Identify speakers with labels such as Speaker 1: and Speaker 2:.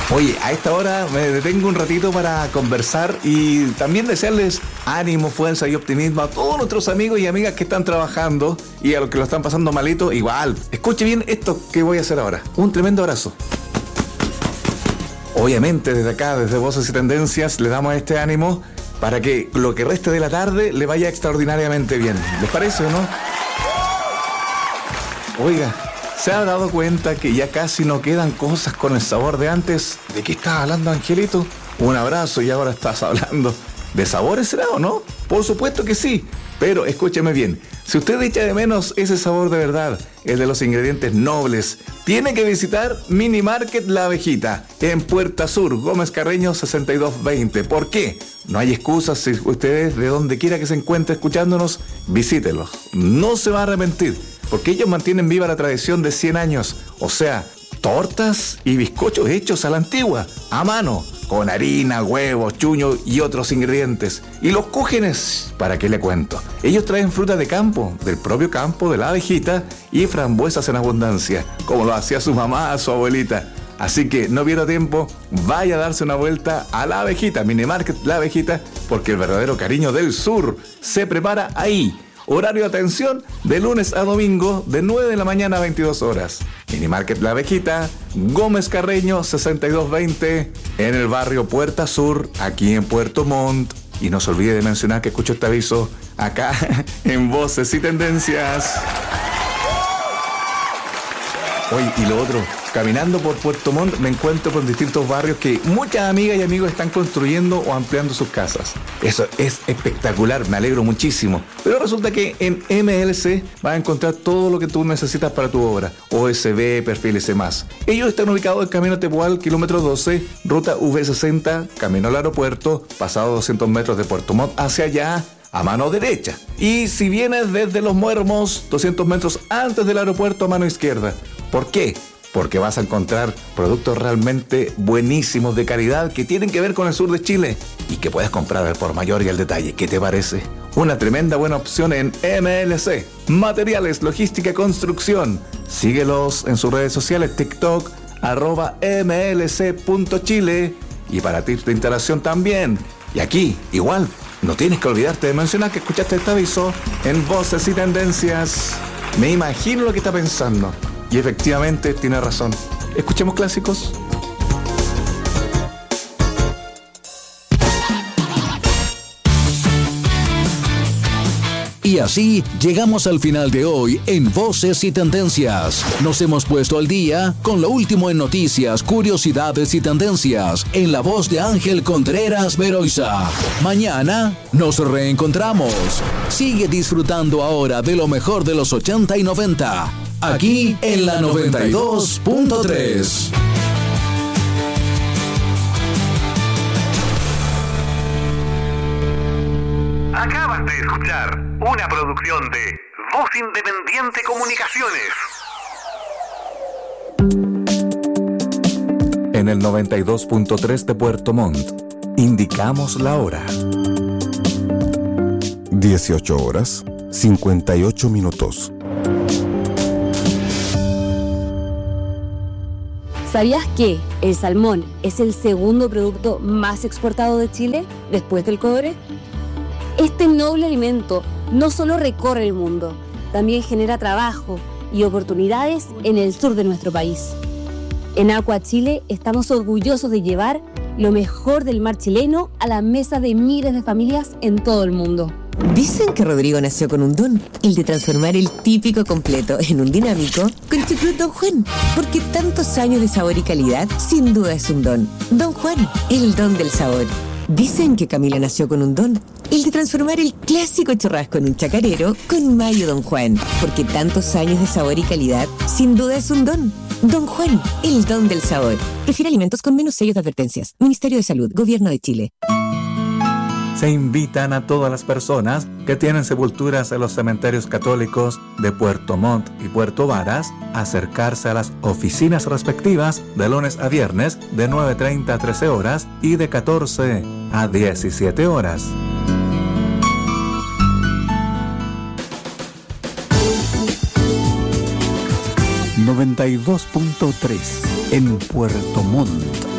Speaker 1: Oye, a esta hora me detengo un ratito para conversar y también desearles ánimo, fuerza y optimismo a todos nuestros amigos y amigas que están trabajando y a los que lo están pasando malito, igual. Escuche bien esto que voy a hacer ahora. Un tremendo abrazo. Obviamente desde acá, desde Voces y Tendencias, le damos este ánimo para que lo que reste de la tarde le vaya extraordinariamente bien. ¿Les parece o no? Oiga, ¿se ha dado cuenta que ya casi no quedan cosas con el sabor de antes? ¿De qué estás hablando, Angelito? Un abrazo y ahora estás hablando de sabores, ¿será o no? Por supuesto que sí, pero escúcheme bien. Si usted echa de menos ese sabor de verdad, el de los ingredientes nobles, tiene que visitar Mini Market La Abejita en Puerta Sur, Gómez Carreño 6220. ¿Por qué? No hay excusas. Si ustedes de donde quiera que se encuentre escuchándonos, visítelos. No se va a arrepentir, porque ellos mantienen viva la tradición de 100 años. O sea, tortas y bizcochos hechos a la antigua, a mano, con harina, huevos, chuño y otros ingredientes. Y los cúgenes, ¿para qué le cuento? Ellos traen fruta de campo, del propio campo de La Abejita, y frambuesas en abundancia, como lo hacía su mamá, su abuelita. Así que no pierda tiempo, vaya a darse una vuelta a La Abejita, Mini Market La Abejita, porque el verdadero cariño del sur se prepara ahí. Horario de atención de lunes a domingo de 9 de la mañana a 22 horas. Mini Market La Abejita, Gómez Carreño 6220, en el barrio Puerta Sur, aquí en Puerto Montt. Y no se olvide de mencionar que escucho este aviso acá en Voces y Tendencias. Oye, y lo otro, caminando por Puerto Montt me encuentro con distintos barrios que muchas amigas y amigos están construyendo o ampliando sus casas. Eso es espectacular, me alegro muchísimo. Pero resulta que en MLC vas a encontrar todo lo que tú necesitas para tu obra. OSB, perfiles y más. Ellos están ubicados en Camino Tepual, kilómetro 12, ruta V60, camino al aeropuerto, pasado 200 metros de Puerto Montt hacia allá, a mano derecha. Y si vienes desde Los Muermos, 200 metros antes del aeropuerto, a mano izquierda. ¿Por qué? Porque vas a encontrar productos realmente buenísimos de calidad que tienen que ver con el sur de Chile y que puedes comprar al por mayor y al detalle. ¿Qué te parece? Una tremenda buena opción en MLC. Materiales, logística, construcción. Síguelos en sus redes sociales, TikTok, @mlc.chile. Y para tips de instalación también. Y aquí, igual, no tienes que olvidarte de mencionar que escuchaste este aviso en Voces y Tendencias. Me imagino lo que está pensando. Y efectivamente tiene razón. ¿Escuchemos clásicos?
Speaker 2: Y así llegamos al final de hoy en Voces y Tendencias. Nos hemos puesto al día con lo último en noticias, curiosidades y tendencias en la voz de Ángel Contreras Beroiza. Mañana nos reencontramos. Sigue disfrutando ahora de lo mejor de los 80 y 90. Aquí en la 92.3.
Speaker 3: Acabas de escuchar una producción de Voz Independiente Comunicaciones.
Speaker 1: En el 92.3 de Puerto Montt, indicamos la hora.
Speaker 4: 18 horas, 58 minutos.
Speaker 5: ¿Sabías que el salmón es el segundo producto más exportado de Chile después del cobre? Este noble alimento no solo recorre el mundo, también genera trabajo y oportunidades en el sur de nuestro país. En Aqua Chile estamos orgullosos de llevar lo mejor del mar chileno a la mesa de miles de familias en todo el mundo.
Speaker 6: Dicen que Rodrigo nació con un don, el de transformar el típico completo en un dinámico con Chucrut Don Juan, porque tantos años de sabor y calidad sin duda es un don. Don Juan, el don del sabor. Dicen que Camila nació con un don, el de transformar el clásico churrasco en un chacarero con mayo Don Juan, porque tantos años de sabor y calidad sin duda es un don. Don Juan, el don del sabor. Prefiere alimentos con menos sellos de advertencias. Ministerio de Salud, Gobierno de Chile.
Speaker 1: Se invitan a todas las personas que tienen sepulturas en los cementerios católicos de Puerto Montt y Puerto Varas a acercarse a las oficinas respectivas de lunes a viernes de 9:30 a 13 horas y de 14 a 17 horas.
Speaker 2: ...92.3 en Puerto Montt.